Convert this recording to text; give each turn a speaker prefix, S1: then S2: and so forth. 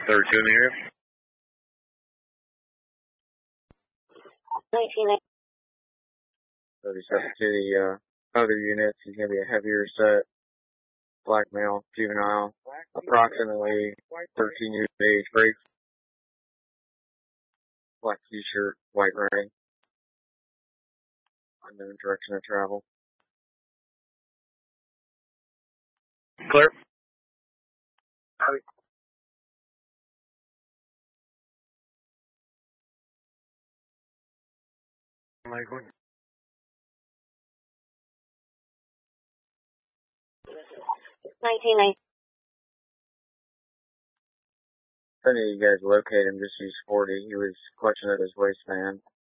S1: 32 in the area.
S2: 19.
S1: 37 to the other units. He's going to be a heavier set, black male, juvenile, approximately 13 years of age, brakes, black t-shirt, white writing, unknown direction of travel. Clear. Copy. Michael.
S2: 19.
S1: If any of you guys locate him, just use 40. He was clutching at his waistband.